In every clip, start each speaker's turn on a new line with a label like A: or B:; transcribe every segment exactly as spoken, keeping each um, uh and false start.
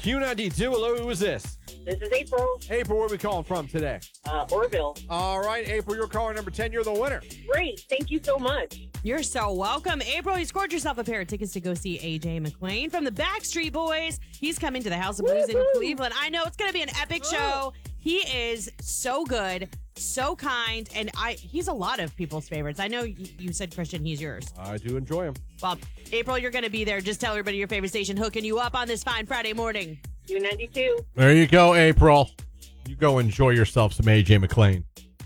A: Q ninety-two, hello, who is this?
B: This is April,
A: April, where are we calling from today?
B: uh, Orville.
A: All right, April, you're caller number ten. You're the winner.
B: Great. Thank you so much.
C: You're so welcome. April, you scored yourself a pair of tickets to go see A J McLean from the Backstreet Boys. He's coming to the House of Blues in Cleveland. I know it's going to be an epic show. He is so good, so kind, and I he's a lot of people's favorites. I know you, you said, Christian, he's yours.
A: I do enjoy him.
C: Well, April, you're going to be there. Just tell everybody your favorite station hooking you up on this fine Friday morning.
B: Q ninety-two.
A: There you go, April. You go enjoy yourself some A J McLean.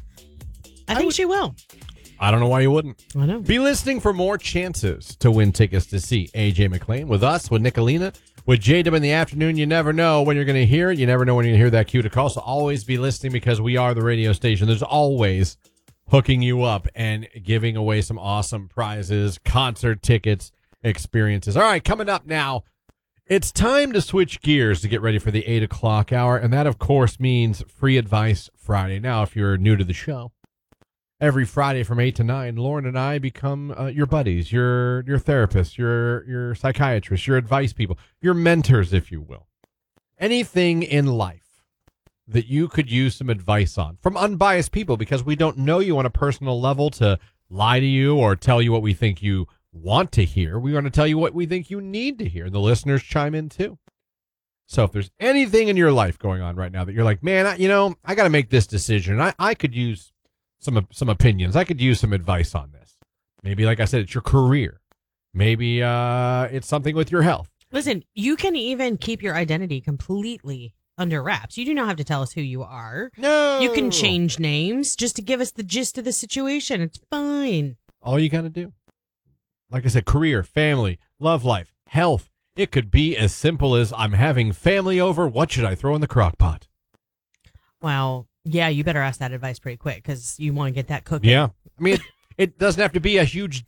C: I, I think would, she will.
A: I don't know why you wouldn't.
C: I know.
A: Be listening for more chances to win tickets to see A J McLean with us, with Nicolina, with J-Dub in the afternoon. You never know when you're going to hear it. You never know when you're going to hear that cue to call. So always be listening because we are the radio station. There's always hooking you up and giving away some awesome prizes, concert tickets, experiences. All right, coming up now, it's time to switch gears to get ready for the eight o'clock hour. And that, of course, means Free Advice Friday. Now, if you're new to the show, every Friday from eight to nine, Lauren and I become uh, your buddies, your your therapists, your your psychiatrists, your advice people, your mentors, if you will. Anything in life that you could use some advice on from unbiased people, because we don't know you on a personal level to lie to you or tell you what we think you want to hear. We want to tell you what we think you need to hear. The listeners chime in too. So if there's anything in your life going on right now that you're like, man, I, you know, I got to make this decision. I, I could use some some opinions. I could use some advice on this. Maybe, like I said, it's your career. Maybe uh, it's something with your health.
C: Listen, you can even keep your identity completely under wraps. You do not have to tell us who you are.
A: No.
C: You can change names just to give us the gist of the situation. It's fine.
A: All you got to do. Like I said, career, family, love life, health. It could be as simple as I'm having family over. What should I throw in the crock pot?
C: Well, yeah, you better ask that advice pretty quick because you want to get that cooking.
A: Yeah. I mean, it, it doesn't have to be a huge